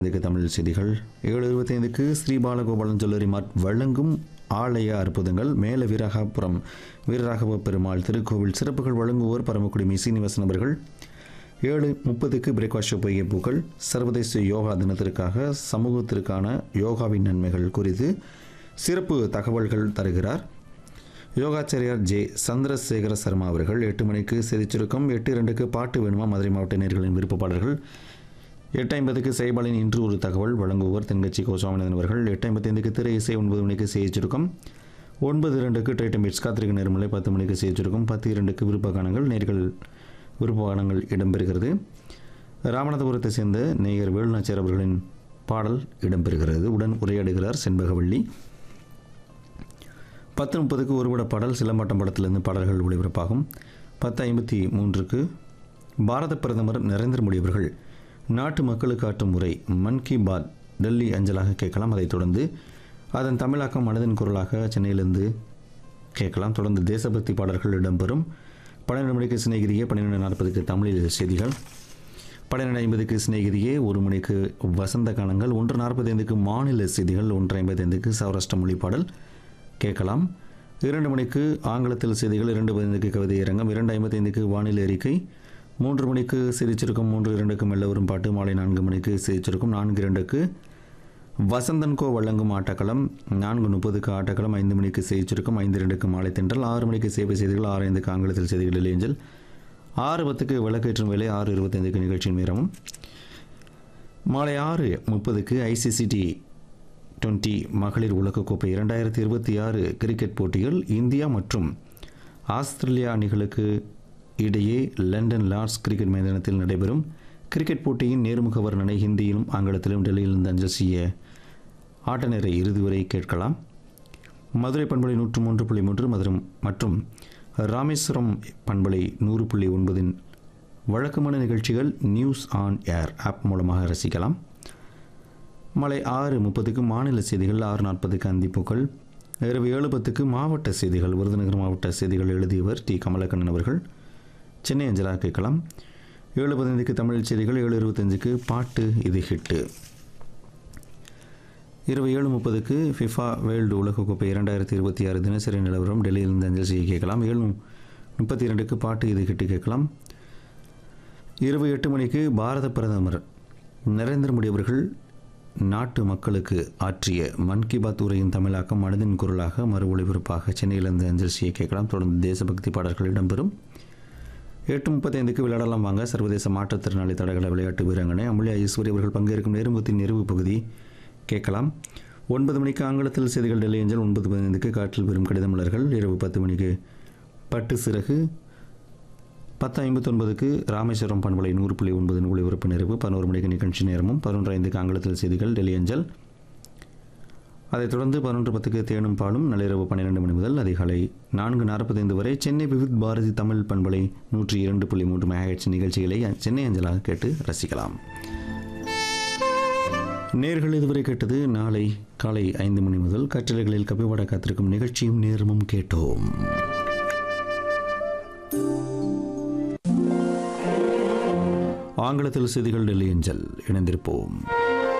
இதுக்கு தமிழ் செய்திகள் 7:25க்கு ஸ்ரீ பாலகோபாலன் ஜுவல்லரி மார்ட் வழங்கும் ஆலய அற்புதங்கள். மேல வீரகாபுரம் வீரராகவ பெருமாள் திருக்கோவில் சிறப்புகள் வழங்குவோர் பரமக்குடி மி சீனிவாசன் அவர்கள். 7:30க்கு பிரேக்ஃபாஸ்ட் பொய்கை பூக்கள் சர்வதேச யோகா தினத்திற்காக சமூகத்திற்கான யோகாவின் நன்மைகள் குறித்து சிறப்பு தகவல்கள் தருகிறார் யோகாச்சாரியார் ஜே சந்திரசேகர சர்மா அவர்கள். 8 மணிக்கு செய்திச் சுருக்கம். 8:02க்கு பாட்டு வேணுமா மதுரை மாவட்ட நேயர்களின் விருப்பப்பாடல்கள். 8:50க்கு செய்பாலின் இன்று ஒரு தகவல் வழங்குவோர் தென்கட்சி கோசாமிநாதன் அவர்கள். 8:55க்கு திரை இசை. 9 மணிக்கு செய்திச் சுருக்கம். 9:02க்கு டைட்டம் பிட்ஸ் காத்திரிக்க நேர்மலை. 10 மணிக்கு செய்திச் சுருக்கம். 10:02க்கு விருப்ப காணங்கள் நேர்கள் விருப்ப காணங்கள் இடம்பெறுகிறது. ராமநாதபுரத்தை சேர்ந்த நேயர் வேலுநாச்சியார் அவர்களின் பாடல் இடம்பெறுகிறது. உடன் உரையாடுகிறார் செண்பகவள்ளி. 10:30க்கு ஒருபட பாடல் சிலம்பாட்டம் படத்திலிருந்து பாடல்கள் ஒளிபரப்பாகும். 10:53க்கு பாரத பிரதமர் நரேந்திர மோடி அவர்கள் நாட்டு மக்களுக்கு ஆற்றும் உரை மன் கி பாத் டெல்லி அஞ்சலாக கேட்கலாம். அதைத் தொடர்ந்து அதன் தமிழாக்கம் மனதின் குரலாக சென்னையிலிருந்து கேட்கலாம். தொடர்ந்து தேசபக்தி பாடல்கள் இடம்பெறும். 12 மணிக்கு சிநேகிதியே. 12:40க்கு தமிழில் செய்திகள். 12:50க்கு சிநேகிதியே. 1 மணிக்கு வசந்த காலங்கள். 1:45க்கு மாநில செய்திகள். 1:55க்கு சௌராஷ்டிர மொழி பாடல் கேட்கலாம். 2 மணிக்கு ஆங்கிலத்தில் செய்திகள். 2:15க்கு கவிதை அரங்கம். 2:55க்கு வானிலை அறிக்கை. 3 மணிக்கு செய்திச் சுருக்கம். 3:02க்கு மெல்ல வரும் பாட்டு. மாலை 4 மணிக்கு செய்திச் சுருக்கம். 4:02க்கு வசந்தன்கோ வழங்கும் ஆட்டக்களம். 4:30க்கு ஆட்டக்களம். 5 மணிக்கு செய்திச் சுருக்கம். 5:02க்கு மாலை தென்றல். 6 மணிக்கு சேவை செய்திகள். 6:05க்கு ஆங்கிலத்தில் செய்திகள் டெல்லி ஏஞ்சல். 6:10க்கு விளக்கேற்றும் வேலை. 6:25க்கு நிகழ்ச்சியின் நேரமும். மாலை 6:30க்கு ICC T20 மகளிர் உலகக்கோப்பை 2026 கிரிக்கெட் போட்டிகள் இந்தியா மற்றும் ஆஸ்திரேலியா அணிகளுக்கு இடையே லண்டன் லார்ட்ஸ் கிரிக்கெட் மைதானத்தில் நடைபெறும் கிரிக்கெட் போட்டியின் நேர்முக வர்ணனை ஹிந்தியிலும் ஆங்கிலத்திலும் டெல்லியிலிருந்து அஞ்சல் செய்ய ஆட்ட நேர இறுதி வரை கேட்கலாம். மதுரை பண்பலை 103.3 மதுரை மற்றும் ராமேஸ்வரம் பண்பலை 100.9 வழக்கமான நிகழ்ச்சிகள் நியூஸ் ஆன் ஏர் ஆப் மூலமாக ரசிக்கலாம். மாலை 6:30க்கு மாநில செய்திகள். 6:40க்கு அந்திப்பூக்கள். இரவு 7:10க்கு மாவட்ட செய்திகள். விருதுநகர் மாவட்ட செய்திகள் எழுதியவர் டி கமலக்கண்ணன் அவர்கள். சென்னை அஞ்சலாக கேட்கலாம். 7:15க்கு தமிழ் செய்திகள். 7:25க்கு பாட்டு இது ஹிட்டு. இரவு 7:30க்கு ஃபிஃபா வேர்ல்டு உலகக்கோப்பை 2026 தினசரி நிலவரம் டெல்லியிலிருந்து அஞ்சல் செய்ய கேட்கலாம். 7:32க்கு பாட்டு இது ஹிட்டு கேட்கலாம். இரவு 8 மணிக்கு பாரத பிரதமர் நரேந்திர மோடி அவர்கள் நாட்டு மக்களுக்கு ஆற்றிய மன் கி பாத் உரையின் தமிழாக்கம் மனதின் குரலாக மறு ஒளிபரப்பாக சென்னையிலிருந்து அஞ்சல் செய்ய கேட்கலாம். தொடர்ந்து தேசபக்தி பாடல்கள் இடம்பெறும். 8:35க்கு விளையாடலாம் வாங்க சர்வதேச மாற்றுத்திறனாளி தடகள விளையாட்டு வீராங்கனை அமுல்யா ஈஸ்வரி அவர்கள் பங்கேற்கும் நேர்முகத்தின் நிறைவு பகுதி கேட்கலாம். 9 மணிக்கு ஆங்கிலத்தில் செய்திகள் டெல்லி ஏஞ்சல். 9:15க்கு காற்றில் பெறும் கடிதமலர்கள். இரவு 10 மணிக்கு பட்டு சிறகு. 10:59க்கு ராமேஸ்வரம் பண்பலை 100.9 ஒளிபரப்பு நிறைவு. 11 மணிக்கு நிகழ்ச்சி நேரமும். 11:05க்கு ஆங்கிலத்தில் செய்திகள் டெல்லி ஏஞ்சல். அதைத் தொடர்ந்து 11:10க்கு தேனும் பாலும். நள்ளிரவு 12 மணி முதல் அதிகாலை 4:45 வரை சென்னை விவித் பாரதி தமிழ் பண்பலை 102.3 மெகாஹெர்ட்ஸ் நிகழ்ச்சிகளை சென்னை அஞ்சலாக கேட்டு ரசிக்கலாம். நேர்கள் இதுவரை கேட்டது நாளை காலை 5 மணி முதல் கற்றலைகளில் கபிவாட காத்திருக்கும் நிகழ்ச்சியும் நேரமும் கேட்டோம். ஆங்கிலத்தில் செய்திகள் டெல்லி ஏஞ்சல். இணைந்திருப்போம்.